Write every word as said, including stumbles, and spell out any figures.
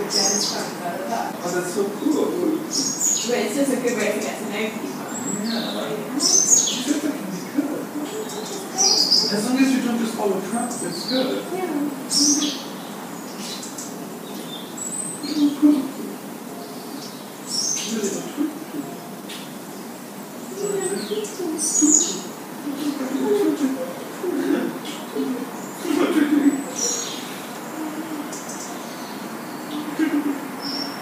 Oh, that's so cool. But it's just a good way to get to know people. Yeah. She said that can be good. As long as you don't just follow Trump, it's good. Yeah. Really don't.